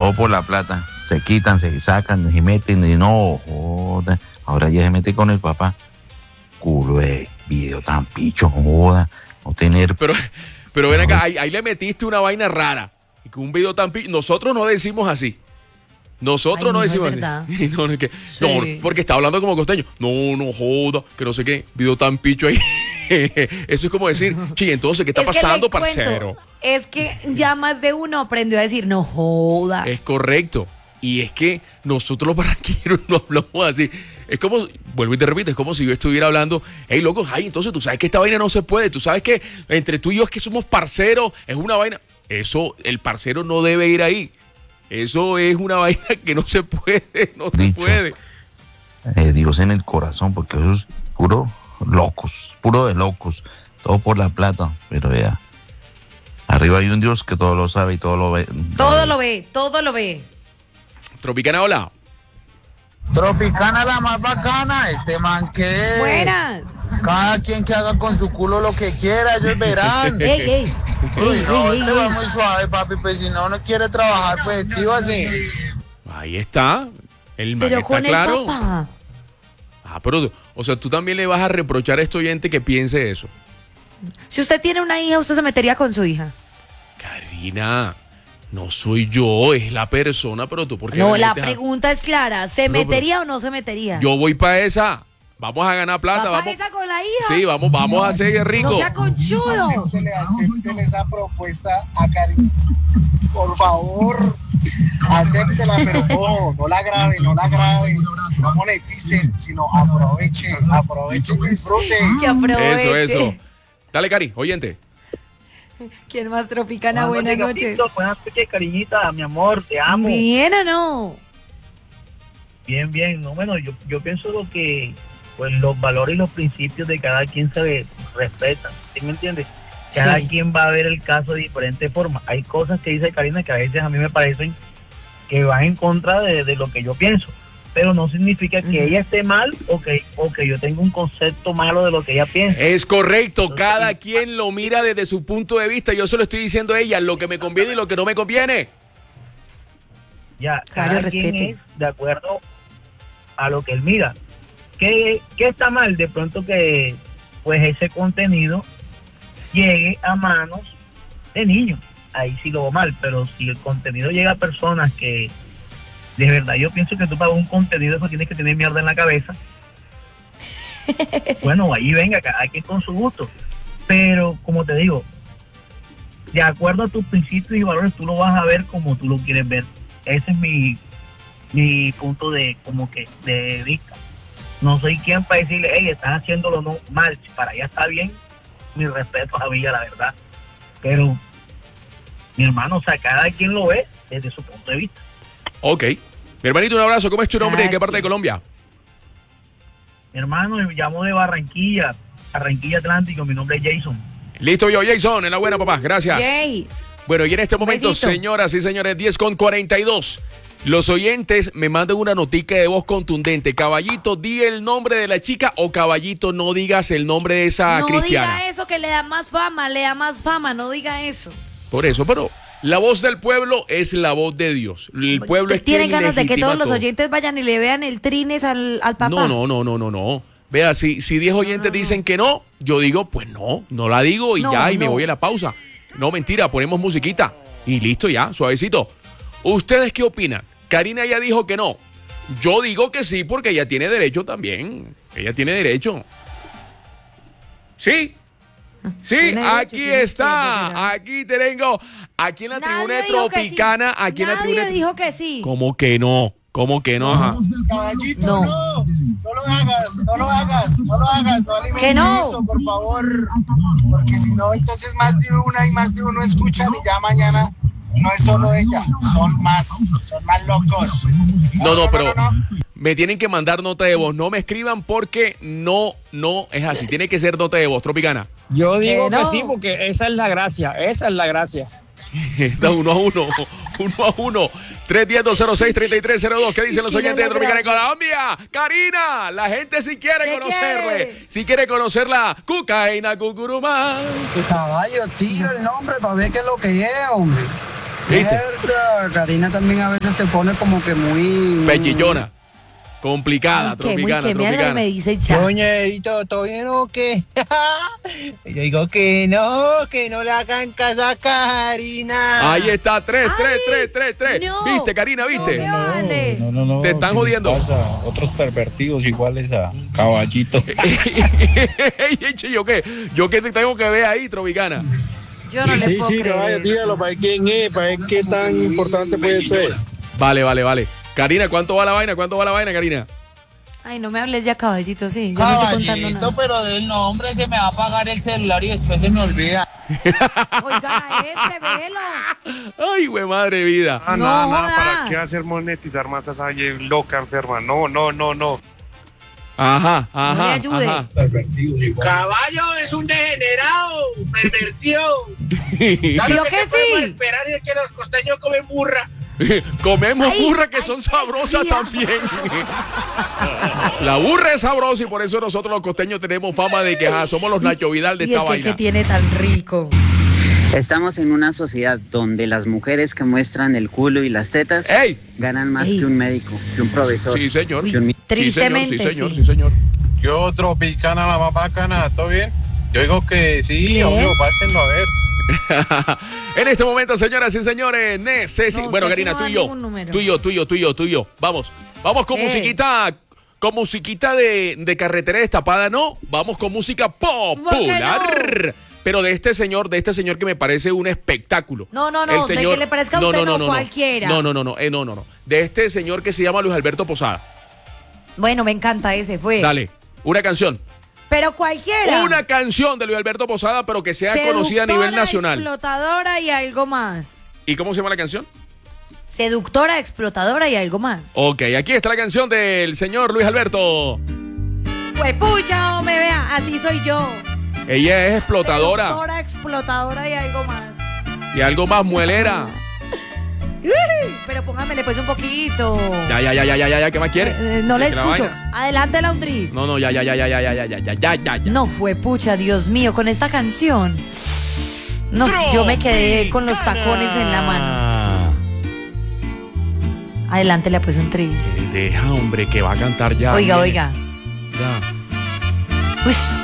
todo por la plata. Se quitan, se sacan, se meten y no joda. Ahora ya se mete con el papá. Culo de video tan picho, joda. No tener... Pero ven acá, ahí le metiste una vaina rara. Y con un video tan picho... Nosotros no decimos así. Nosotros no decimos así. No, porque está hablando como costeño. No joda, que no sé qué. Video tan picho ahí. Eso es como decir, entonces, ¿qué está pasando, parcero? Es que ya más de uno aprendió a decir, no joda. Es correcto. Y es que nosotros los barranquilleros no hablamos así. Es como, vuelvo y te repito, es como si yo estuviera hablando, hey, loco, entonces tú sabes que esta vaina no se puede. Tú sabes que entre tú y yo es que somos parceros, es una vaina. Eso, el parcero no debe ir ahí. Eso es una vaina que no se puede, se puede. Dios en el corazón, porque eso es puro de locos, todo por la plata, pero vea, arriba hay un Dios que todo lo sabe y todo lo ve. Todo lo ve. Tropicana, hola. Tropicana la más bacana, este man que... Buenas. Cada quien que haga con su culo lo que quiera, ellos verán. Ey. Este va muy suave, papi, pues si no quiere trabajar, pues sigo así. Ahí está, el man pero está con claro. El papá. Pero, o sea, tú también le vas a reprochar a este oyente que piense eso. Si usted tiene una hija, usted se metería con su hija. Karina, no soy yo, es la persona, pero tú, ¿por qué? No, la pregunta es clara, ¿se metería o no se metería? Yo voy para esa, vamos a ganar plata. ¿Va para esa con la hija? Sí, vamos a ser rico. No sea conchudo. Acéptele esa propuesta a Karina, por favor. Acéptela, pero no la grabe, no moneticen, sino aproveche y disfrute. Que aproveche. Eso. Dale, Cari, oyente. ¿Quién más tropicana? Buenas noches. Buenas noches, cariñita, mi amor, te amo. ¿Bien o no? Bien, no, bueno, yo pienso lo que, pues los valores y los principios de cada quien se respetan, ¿sí me entiendes? Cada quien va a ver el caso de diferente forma. Hay cosas que dice Karina que a veces a mí me parecen que van en contra de lo que yo pienso, pero no significa que ella esté mal o que yo tenga un concepto malo de lo que ella piensa. Es correcto, entonces, cada quien lo mira desde su punto de vista. Yo se lo estoy diciendo a ella, lo que me conviene y lo que no me conviene. Ya, cada quien es de acuerdo a lo que él mira. ¿Qué está mal? De pronto que pues ese contenido llegue a manos de niños, ahí sí lo veo mal, pero si el contenido llega a personas que de verdad yo pienso que tú para un contenido eso tienes que tener mierda en la cabeza, bueno, ahí venga, cada quien con su gusto, pero como te digo, de acuerdo a tus principios y valores tú lo vas a ver como tú lo quieres ver. Ese es mi punto de como que de vista. No soy quien para decirle, hey, estás haciéndolo no mal, si para allá está bien, mi respeto a Villa, la verdad, pero mi hermano, o sea, cada quien lo ve desde su punto de vista. Ok, mi hermanito, un abrazo. ¿Cómo es tu nombre? ¿De qué parte de Colombia? Mi hermano, me llamo de Barranquilla Atlántico, mi nombre es Jason. Listo, Jason, enhorabuena, papá, gracias. Yay. Bueno, y en este momento, besito. señoras y señores, 10:42. Los oyentes me mandan una notica de voz contundente. Caballito, di el nombre de la chica, o Caballito, no digas el nombre de esa cristiana. No diga eso, que le da más fama, no diga eso. Por eso, pero la voz del pueblo es la voz de Dios. El pueblo ¿Usted es quien tiene ganas de que todos los todo. oyentes vayan y le vean el trines al papá? No. Vea, si 10 oyentes dicen que no, yo digo, pues no la digo y ya, y me voy a la pausa. No, mentira, ponemos musiquita y listo ya, suavecito. ¿Ustedes qué opinan? Karina ya dijo que no. Yo digo que sí porque ella tiene derecho también. Ella tiene derecho. ¿Sí? Sí, aquí está. Aquí tengo. Aquí en la tribuna de Tropicana. Aquí en la tribuna. Nadie dijo que sí. ¿Cómo que no? Ajá. Caballito, no lo hagas, no alimentes eso, por favor, porque si no, entonces más de uno escuchan y ya mañana no es solo ella, son más locos. No, pero me tienen que mandar nota de voz, no me escriban porque no es así, tiene que ser nota de voz, Tropicana. Yo digo que sí, porque esa es la gracia. Está 1-1. 310-206-3302. ¿Qué dicen los oyentes de Tropicana en Colombia? Karina, la gente sí quiere conocerle. Si quiere conocerla, Cucaina Cucurumá. Caballo, tiro el nombre para ver qué es lo que es, hombre. Mierda, Karina también a veces se pone como que muy... Pechillona. Complicada, tropicana. Me dice ya. Doña Edito, ¿todo bien o qué? Yo digo que no le hagan caso a Karina. Ahí está, 3. No, ¿Viste, Karina? ¿Viste? No. Te están ¿Qué les jodiendo. pasa? Otros pervertidos iguales a Caballito. ¿Yo qué te tengo que ver ahí, tropicana? Yo no le puedo creer caballo, eso. dígalo, para quién es, para ver qué tan importante puede ser. Vale. Karina, ¿cuánto va la vaina, Karina? Ay, no me hables ya, caballito, sí. Yo no estoy contando nada. Pero del nombre se me va a apagar el celular y después se me olvida. Oiga, velo. Ay, güey, madre vida. No, ¿para qué hacer monetizar más a esa loca enferma? No. Ajá. No le ayude. Pervertidos iguales. Caballo es un degenerado, pervertido. ¿Yo que sí? Esperar es que los costeños comen burra. Comemos burra que son sabrosas también. La burra es sabrosa y por eso nosotros los costeños tenemos fama de que somos los Nacho Vidal de esta vaina. ¿Qué tiene tan rico? Estamos en una sociedad donde las mujeres que muestran el culo y las tetas ganan más que un médico, que un profesor. Sí, señor. Tristemente, sí, señor. Yo, Tropicana, la más bacana, ¿todo bien? Yo digo que sí, Bien. obvio, pásenlo a ver. En este momento, señoras y señores, bueno, Karina, tú y yo. Vamos con musiquita de carretera destapada, ¿no? Vamos con música popular. Pero de este señor que me parece un espectáculo. No, de que le parezca a usted no cualquiera. No. De este señor que se llama Luis Alberto Posada. Bueno, me encanta ese, fue. Dale, una canción. Pero cualquiera. Una canción de Luis Alberto Posada, pero que sea conocida a nivel nacional. Explotadora y algo más. ¿Y cómo se llama la canción? Seductora, explotadora y algo más. Ok, aquí está la canción del señor Luis Alberto. Pues pucha, me vea, así soy yo. Ella es explotadora. Seductora, explotadora y algo más. Y algo más muelera. Pero póngamele pues un poquito. Ya, ¿qué más quiere? No le escucho. Adelante, Laundris. No, ya. No fue pucha, Dios mío, con esta canción. No, yo me quedé con los tacones en la mano. Adelante, le pues un tris. Deja, hombre, que va a cantar ya. Oiga. Ya. Uy.